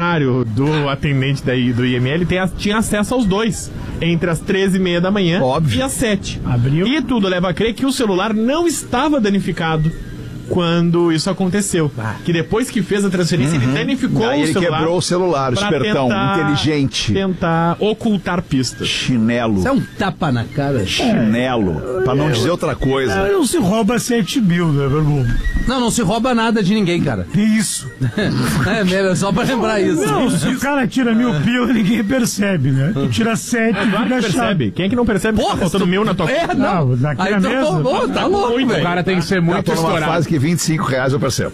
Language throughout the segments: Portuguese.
funcionário do atendente do IML tinha acesso aos dois, entre as 13h30 da manhã e as 7. Abriu. E tudo leva a crer que o celular não estava danificado quando isso aconteceu. Que depois que fez a transferência, ele danificou o ele celular. Quebrou o celular, o espertão, inteligente. Tentar ocultar pistas. Chinelo. Isso é um tapa na cara. Chinelo. Pra não dizer outra coisa. Não se rouba 7 mil, né, meu irmão? Não se rouba nada de ninguém, cara. Que isso? É mesmo, só pra lembrar isso. Não, se o cara tira 1.000 pila, ninguém percebe, né? Tu tira 7, Claro que percebe. Quem é que não percebe que tá faltando 1.000 na tua conta? Não, naquela Aí mesa. tá louco, muito, velho. O cara tem que ser muito Tô numa estourado. fase que R$25 eu percebo.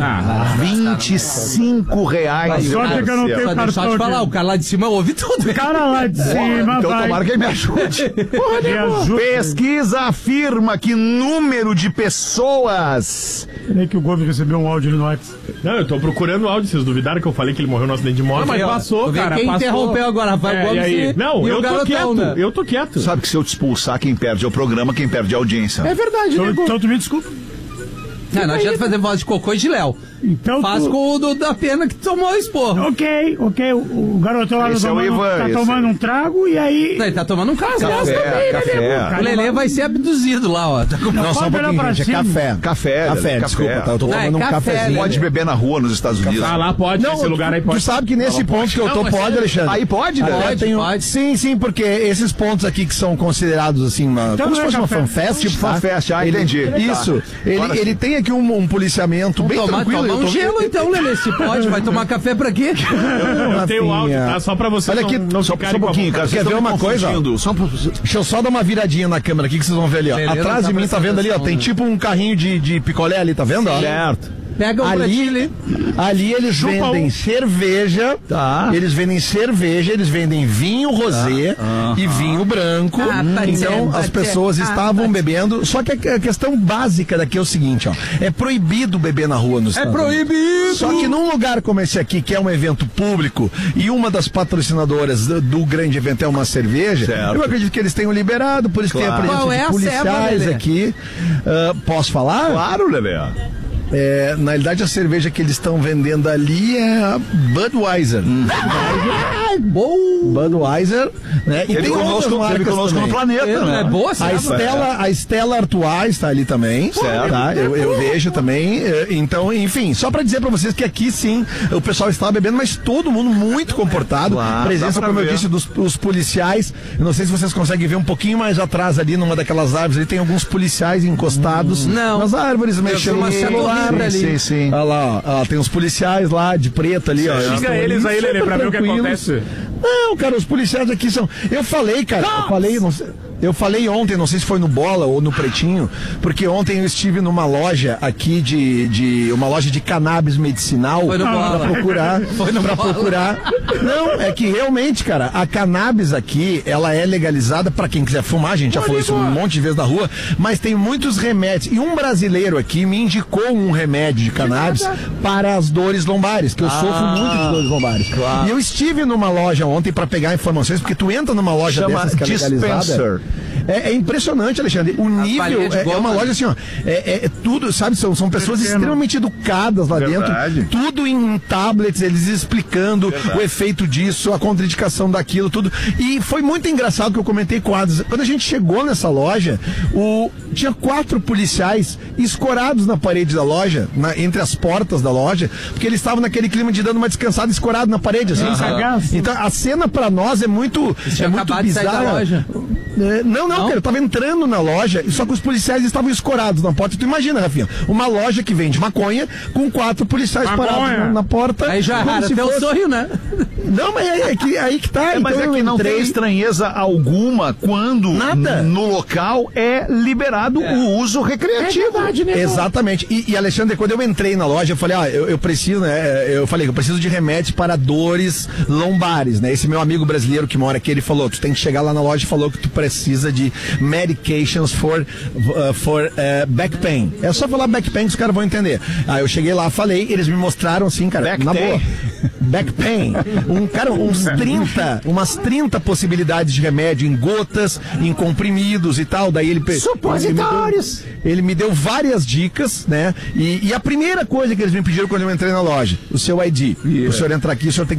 R$25. Sorte que eu não tenho Só deixa eu cartão. te falar, o cara lá de cima ouve tudo. O cara lá de cima Então vai. tomara que ele me ajude. Me ajuda. Pesquisa afirma que número de pessoas... Peraí que o Gomes recebeu um áudio no WhatsApp. Não, eu tô procurando o áudio. Vocês duvidaram que eu falei que ele morreu no acidente de moto? Mas passou, cara. Quem Passou. interrompeu agora, Rafael E Gomes aí? Não, e eu o tô garotão, quieto. né? Eu tô quieto. Sabe que se eu te expulsar, quem perde é o programa, quem perde é a audiência. É verdade, né? Então tu me desculpa. Não adianta fazer voz de cocô e de Léo. Então Faz tu... com o da pena que tomou o esporro. Ok. O garotão lá Esse é o Ivan, tá esse tomando um trago e aí... Ele tá tomando um caso. Café. O Lelê vai ser abduzido lá, ó. Tá com... Não, só um pouquinho, gente. É café. Café, Desculpa, tá? Eu tô Não, é tomando um café, cafezinho. né? Pode beber na rua nos Estados Unidos. Ah, lá pode. Esse lugar aí pode. Tu sabe que nesse ponto que eu tô, pode, Alexandre? Aí pode, né? Pode. Sim, porque esses pontos aqui que são considerados assim, como se fosse uma fanfest, Tipo fanfest, entendi. Isso. Ele tem aqui um policiamento bem tranquilo. Tomar eu um tô- gelo então, Lelê, se pode. Vai tomar café pra quê? Eu tenho o áudio, tá? Só pra você Olha aqui, não Só ficarem um pouquinho, cara. Quer ver uma coisa? Deixa eu só dar uma viradinha na câmera aqui que vocês vão ver ali, ó. Beleza, Atrás tá de mim, tá vendo ali, ó? prestando Tem atenção, tipo um carrinho de picolé ali, tá vendo? Ó? Certo. Pega um pratinho ali. Ali eles vendem cerveja, eles vendem cerveja, eles vendem vinho rosé e vinho branco. Então as pessoas estavam bebendo. Só que a questão básica daqui é o seguinte, ó. É proibido beber na rua nos Estados Unidos. Proibido! Só que num lugar como esse aqui, que é um evento público, e uma das patrocinadoras do grande evento é uma cerveja, Certo. eu acredito que eles tenham liberado, por isso tem a presença Qual é de a policiais ceva, Lelê? aqui. Posso falar? Claro, Lelê. Na realidade, a cerveja que eles estão vendendo ali é a Budweiser. Budweiser, né? E Teve tem outras conosco marcas no também. planeta, né? É boa essa A Stella Artois está ali também, Certo. tá? Eu vejo também. Então, enfim, só para dizer para vocês que aqui sim o pessoal estava bebendo, mas todo mundo muito comportado. Claro, Presença, dá pra como eu ver. disse, dos policiais. Eu não sei se vocês conseguem ver um pouquinho mais atrás ali, numa daquelas árvores. Ali tem alguns policiais encostados Não. nas árvores, mexendo uma no celular. setorrida ali. Sim. Olha lá, ó, tem uns policiais lá de preto ali, ó. Xinga estão eles ali aí, Lelê, super pra ver o que tranquilos. acontece. Não, cara, os policiais aqui são. Eu falei, cara, eu falei ontem, não sei se foi no Bola ou no Pretinho, porque ontem eu estive numa loja aqui uma loja de cannabis medicinal Foi no Bola. pra procurar. Foi no pra Bola. procurar. Não, é que realmente, cara, a cannabis aqui, ela é legalizada pra quem quiser fumar, a gente já falou isso um monte de vezes na rua, mas tem muitos remédios. E um brasileiro aqui me indicou um remédio de cannabis para as dores lombares, que eu sofro muito de dores lombares. Claro. E eu estive numa loja ontem pra pegar informações, porque tu entra numa loja Chama dessas que é legalizada. Dispenser. É impressionante, Alexandre. O nível palhinha de é goma, uma né? loja assim, ó. É tudo, sabe? São pessoas extremamente educadas lá Verdade. dentro. Tudo em tablets, eles explicando o efeito disso, a contraindicação daquilo, tudo. E foi muito engraçado que eu comentei com o Adams. Quando a gente chegou nessa loja, tinha 4 policiais escorados na parede da loja, entre as portas da loja, porque eles estavam naquele clima de dando uma descansada escorado na parede, assim, sabe? Então a cena pra nós é muito acabado de sair da bizarra. loja. Não, cara, eu tava entrando na loja, só que os policiais estavam escorados na porta. Tu imagina, Rafinha, uma loja que vende maconha com 4 policiais parados na porta. Aí já como era se até o fosse- sonho, né? Não, mas aí que tá. Mas então é eu que não entrei- tem estranheza alguma quando Nada. no local é liberado o uso recreativo. Exatamente. E Alexandre, quando eu entrei na loja, eu falei, eu preciso, né? Eu falei que eu preciso de remédios para dores lombares, né? Esse meu amigo brasileiro que mora aqui, ele falou, tu tem que chegar lá na loja e falou que tu precisa de medications for back pain. É só falar back pain que os caras vão entender. Aí eu cheguei lá, falei, eles me mostraram assim, cara, Back na pain. boa. Back pain. Umas 30 possibilidades de remédio em gotas, em comprimidos e tal. Daí ele supositórios. Ele me deu várias dicas, né? E a primeira coisa que eles me pediram quando eu entrei na loja, o seu ID. O senhor entrar aqui, o senhor tem